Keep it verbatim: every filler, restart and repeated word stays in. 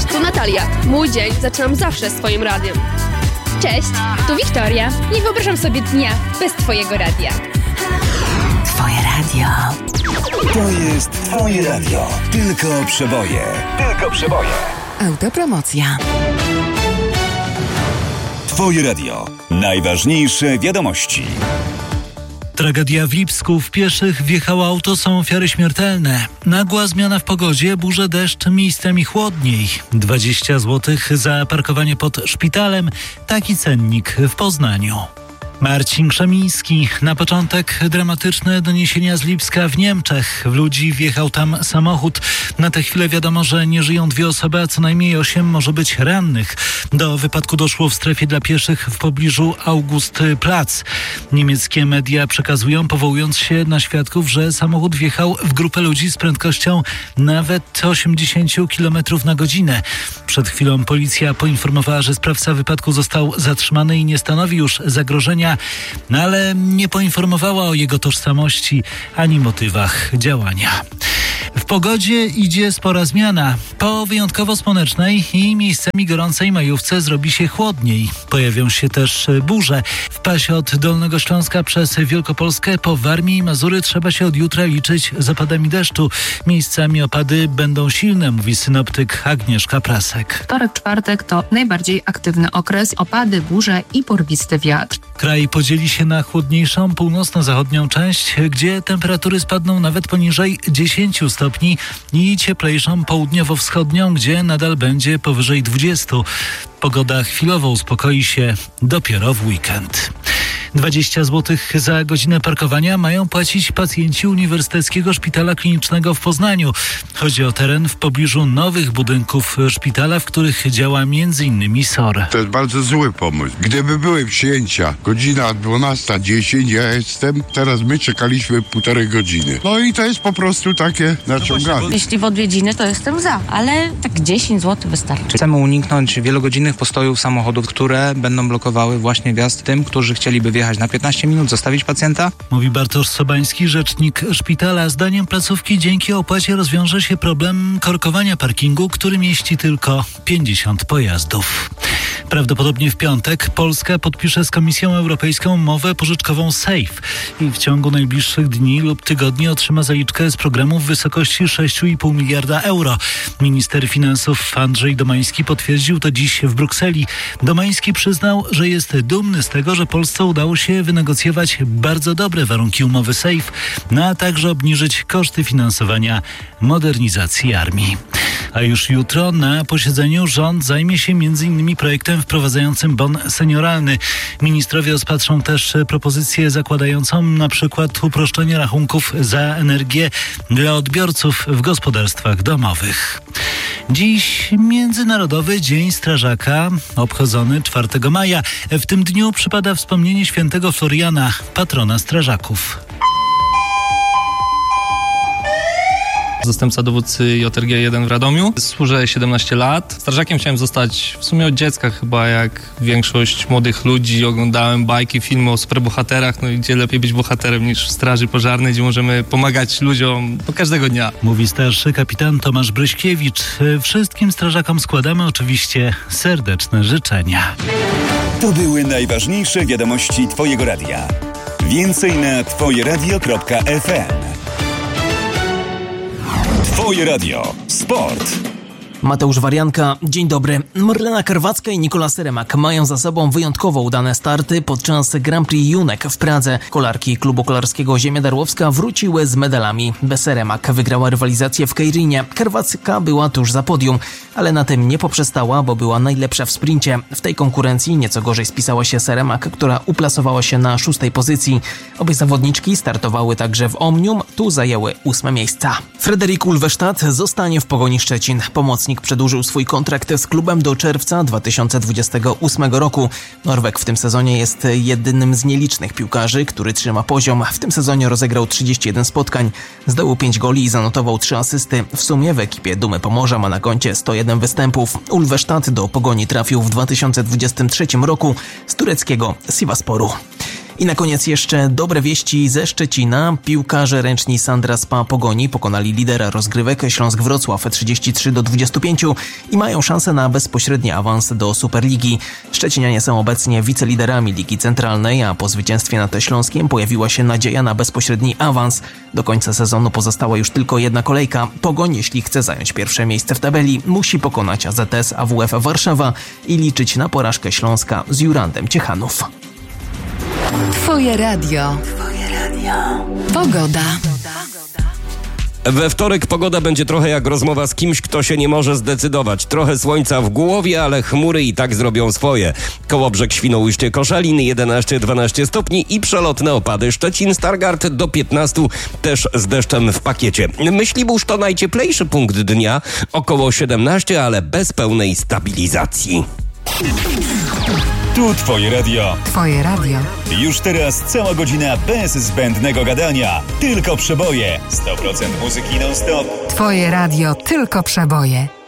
tu Natalia. Mój dzień zaczynam zawsze swoim radiem. Cześć, tu Wiktoria. Nie wyobrażam sobie dnia bez twojego radia. Twoje radio. To jest Twoje radio. Tylko przeboje. Tylko przeboje. Autopromocja. Twoje radio. Najważniejsze wiadomości. Tragedia w Lipsku. W pieszych wjechało auto, są ofiary śmiertelne. Nagła zmiana w pogodzie, burze, deszcz, miejscami chłodniej. dwadzieścia złotych za parkowanie pod szpitalem. Taki cennik w Poznaniu. Marcin Krzemiński. Na początek dramatyczne doniesienia z Lipska w Niemczech. W ludzi wjechał tam samochód. Na tę chwilę wiadomo, że nie żyją dwie osoby, a co najmniej osiem może być rannych. Do wypadku doszło w strefie dla pieszych w pobliżu Augustplatz. Niemieckie media przekazują, powołując się na świadków, że samochód wjechał w grupę ludzi z prędkością nawet osiemdziesiąt kilometrów na godzinę. Przed chwilą policja poinformowała, że sprawca wypadku został zatrzymany i nie stanowi już zagrożenia, no ale nie poinformowała o jego tożsamości ani motywach działania. W pogodzie idzie spora zmiana. Po wyjątkowo słonecznej i miejscami gorącej majówce zrobi się chłodniej. Pojawią się też burze. W pasie od Dolnego Śląska przez Wielkopolskę po Warmię i Mazury trzeba się od jutra liczyć z opadami deszczu. Miejscami opady będą silne, mówi synoptyk Agnieszka Prasek. Wtorek, czwartek to najbardziej aktywny okres. Opady, burze i porwisty wiatr. Kraj podzieli się na chłodniejszą północno-zachodnią część, gdzie temperatury spadną nawet poniżej dziesięć stopni i cieplejszą południowo-wschodnią, gdzie nadal będzie powyżej dwudziestu. Pogoda chwilowo uspokoi się dopiero w weekend. dwadzieścia złotych za godzinę parkowania mają płacić pacjenci Uniwersyteckiego Szpitala Klinicznego w Poznaniu. Chodzi o teren w pobliżu nowych budynków szpitala, w których działa między innymi S O R. To jest bardzo zły pomysł. Gdyby były przyjęcia godzina dwunasta dziesięć, ja jestem, teraz my czekaliśmy półtorej godziny. No i to jest po prostu takie naciąganie. Jeśli w odwiedziny, to jestem za, ale tak dziesięć złotych wystarczy. Chcemy uniknąć wielogodzinnych postojów samochodów, które będą blokowały właśnie wjazd tym, którzy chcieliby wjechać na piętnaście minut, zostawić pacjenta. Mówi Bartosz Sobański, rzecznik szpitala. Zdaniem placówki dzięki opłacie rozwiąże się problem korkowania parkingu, który mieści tylko pięćdziesiąt pojazdów. Prawdopodobnie w piątek Polska podpisze z Komisją Europejską umowę pożyczkową SAFE i w ciągu najbliższych dni lub tygodni otrzyma zaliczkę z programu w wysokości sześć i pół miliarda euro. Minister finansów Andrzej Domański potwierdził to dziś w Brukseli. Domański przyznał, że jest dumny z tego, że Polsce udało się wynegocjować bardzo dobre warunki umowy SAFE, no a także obniżyć koszty finansowania modernizacji armii. A już jutro na posiedzeniu rząd zajmie się między innymi projektem wprowadzającym bon senioralny. Ministrowie rozpatrzą też propozycję zakładającą na przykład uproszczenie rachunków za energię dla odbiorców w gospodarstwach domowych. Dziś Międzynarodowy Dzień Strażaka, obchodzony czwartego maja. W tym dniu przypada wspomnienie świętego Floriana, patrona strażaków. Zastępca dowódcy J R G jeden w Radomiu. Służę siedemnaście lat. Strażakiem chciałem zostać w sumie od dziecka chyba, jak większość młodych ludzi. Oglądałem bajki, filmy o superbohaterach, no i gdzie lepiej być bohaterem niż w straży pożarnej, gdzie możemy pomagać ludziom do każdego dnia. Mówi starszy kapitan Tomasz Bryśkiewicz. Wszystkim strażakom składamy oczywiście serdeczne życzenia. To były najważniejsze wiadomości Twojego radia. Więcej na twoje radio kropka f m. Twoje radio. Sport. Mateusz Warianka, dzień dobry. Marlena Karwacka i Nikola Seremak mają za sobą wyjątkowo udane starty podczas Grand Prix Junek w Pradze. Kolarki klubu kolarskiego Ziemia Darłowska wróciły z medalami. Seremak wygrała rywalizację w Kejrinie. Karwacka była tuż za podium, ale na tym nie poprzestała, bo była najlepsza w sprincie. W tej konkurencji nieco gorzej spisała się Seremak, która uplasowała się na szóstej pozycji. Obie zawodniczki startowały także w Omnium, tu zajęły ósme miejsca. Frederik Ulwestad zostanie w Pogoni Szczecin. Pomocnik przedłużył swój kontrakt z klubem do czerwca dwa tysiące dwudziestego ósmego roku. Norweg w tym sezonie jest jedynym z nielicznych piłkarzy, który trzyma poziom. W tym sezonie rozegrał trzydzieści jeden spotkań, zdobył pięć goli i zanotował trzy asysty. W sumie w ekipie Dumy Pomorza ma na koncie sto jeden występów. Ulwestad do Pogoni trafił w dwa tysiące dwudziestym trzecim roku z tureckiego Sivasporu. I na koniec jeszcze dobre wieści ze Szczecina. Piłkarze ręczni Sandra Spa Pogoni pokonali lidera rozgrywek Śląsk Wrocław trzydzieści trzy do dwudziestu pięciu i mają szansę na bezpośredni awans do Superligi. Szczecinianie są obecnie wiceliderami Ligi Centralnej, a po zwycięstwie nad Śląskiem pojawiła się nadzieja na bezpośredni awans. Do końca sezonu pozostała już tylko jedna kolejka. Pogoń, jeśli chce zająć pierwsze miejsce w tabeli, musi pokonać A Z S A W F Warszawa i liczyć na porażkę Śląska z Jurandem Ciechanów. Twoje radio. Twoje radio. Pogoda. We wtorek pogoda będzie trochę jak rozmowa z kimś, kto się nie może zdecydować. Trochę słońca w głowie, ale chmury i tak zrobią swoje. Kołobrzeg, Świnoujście, Koszalin jedenaście dwanaście stopni i przelotne opady. Szczecin, Stargard do piętnastu, też z deszczem w pakiecie. Myślibórz to najcieplejszy punkt dnia, około siedemnaście, ale bez pełnej stabilizacji. Tu Twoje radio. Twoje radio. Już teraz cała godzina bez zbędnego gadania. Tylko przeboje. sto procent muzyki non-stop. Twoje radio, tylko przeboje.